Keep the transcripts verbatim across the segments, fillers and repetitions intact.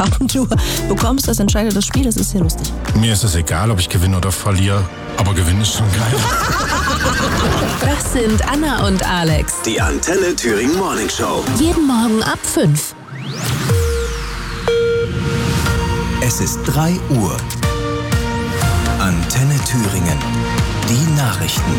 und du bekommst, das entscheidet das Spiel, das ist sehr lustig. Mir ist es egal, ob ich gewinne oder verliere, aber gewinnen ist schon geil. Das sind Anna und Alex. Die Antenne Thüringen Morning Show. Jeden Morgen ab fünf. Es ist drei Uhr. Antenne Thüringen. Die Nachrichten.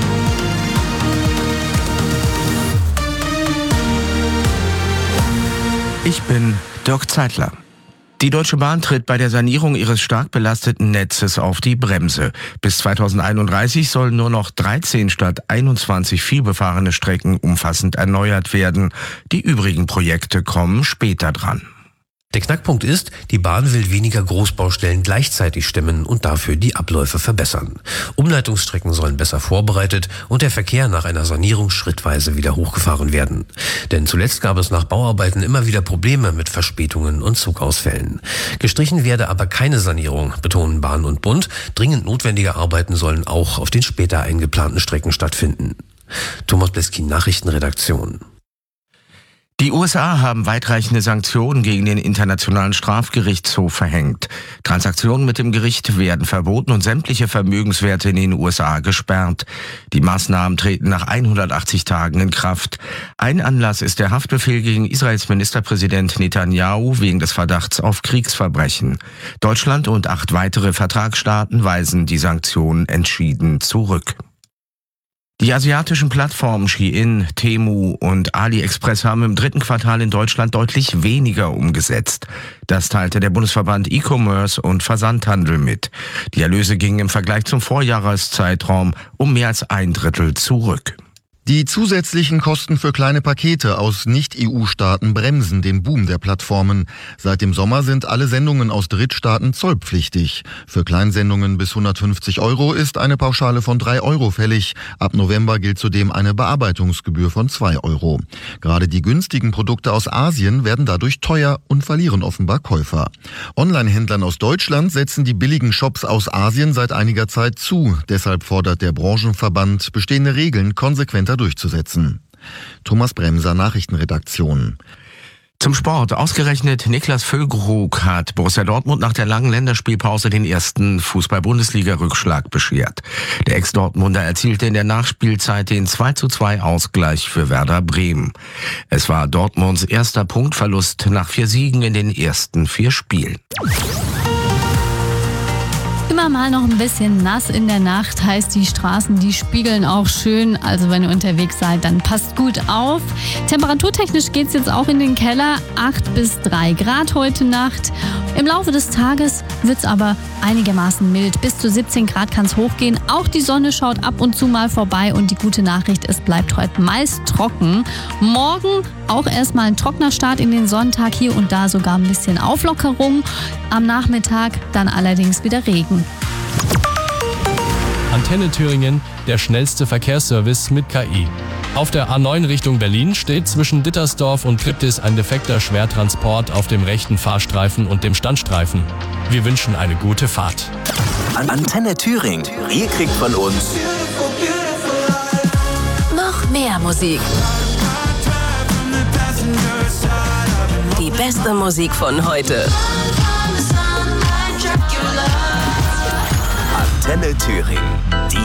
Ich bin Dirk Zeitler. Die Deutsche Bahn tritt bei der Sanierung ihres stark belasteten Netzes auf die Bremse. Bis zweitausendeinunddreißig sollen nur noch dreizehn statt einundzwanzig vielbefahrene Strecken umfassend erneuert werden. Die übrigen Projekte kommen später dran. Der Knackpunkt ist, die Bahn will weniger Großbaustellen gleichzeitig stemmen und dafür die Abläufe verbessern. Umleitungsstrecken sollen besser vorbereitet und der Verkehr nach einer Sanierung schrittweise wieder hochgefahren werden. Denn zuletzt gab es nach Bauarbeiten immer wieder Probleme mit Verspätungen und Zugausfällen. Gestrichen werde aber keine Sanierung, betonen Bahn und Bund. Dringend notwendige Arbeiten sollen auch auf den später eingeplanten Strecken stattfinden. Thomas Bleskin, Nachrichtenredaktion. Die U S A haben weitreichende Sanktionen gegen den Internationalen Strafgerichtshof verhängt. Transaktionen mit dem Gericht werden verboten und sämtliche Vermögenswerte in den U S A gesperrt. Die Maßnahmen treten nach hundertachtzig Tagen in Kraft. Ein Anlass ist der Haftbefehl gegen Israels Ministerpräsident Netanyahu wegen des Verdachts auf Kriegsverbrechen. Deutschland und acht weitere Vertragsstaaten weisen die Sanktionen entschieden zurück. Die asiatischen Plattformen Shein, Temu und AliExpress haben im dritten Quartal in Deutschland deutlich weniger umgesetzt. Das teilte der Bundesverband E-Commerce und Versandhandel mit. Die Erlöse gingen im Vergleich zum Vorjahreszeitraum um mehr als ein Drittel zurück. Die zusätzlichen Kosten für kleine Pakete aus Nicht-E U-Staaten bremsen den Boom der Plattformen. Seit dem Sommer sind alle Sendungen aus Drittstaaten zollpflichtig. Für Kleinsendungen bis hundertfünfzig Euro ist eine Pauschale von drei Euro fällig. Ab November gilt zudem eine Bearbeitungsgebühr von zwei Euro. Gerade die günstigen Produkte aus Asien werden dadurch teuer und verlieren offenbar Käufer. Online-Händlern aus Deutschland setzen die billigen Shops aus Asien seit einiger Zeit zu. Deshalb fordert der Branchenverband, bestehende Regeln konsequenter durchzusetzen. Thomas Bremser, Nachrichtenredaktion. Zum Sport. Ausgerechnet Niklas Füllkrug hat Borussia Dortmund nach der langen Länderspielpause den ersten Fußball-Bundesliga-Rückschlag beschert. Der Ex-Dortmunder erzielte in der Nachspielzeit den zwei zu zwei Ausgleich für Werder Bremen. Es war Dortmunds erster Punktverlust nach vier Siegen in den ersten vier Spielen. Immer mal noch ein bisschen nass in der Nacht, heißt die Straßen, die spiegeln auch schön. Also wenn ihr unterwegs seid, dann passt gut auf. Temperaturtechnisch geht es jetzt auch in den Keller. acht bis drei Grad heute Nacht. Im Laufe des Tages wird es aber einigermaßen mild. Bis zu siebzehn Grad kann es hochgehen. Auch die Sonne schaut ab und zu mal vorbei. Und die gute Nachricht, es bleibt heute meist trocken. Morgen auch erstmal ein trockener Start in den Sonntag. Hier und da sogar ein bisschen Auflockerung. Am Nachmittag dann allerdings wieder Regen. Antenne Thüringen, der schnellste Verkehrsservice mit K I. Auf der A neun Richtung Berlin steht zwischen Dittersdorf und Triptis ein defekter Schwertransport auf dem rechten Fahrstreifen und dem Standstreifen. Wir wünschen eine gute Fahrt. Antenne Thüringen. Ihr kriegt von uns Noch mehr Musik. Die beste Musik von heute. Antenne Thüringen.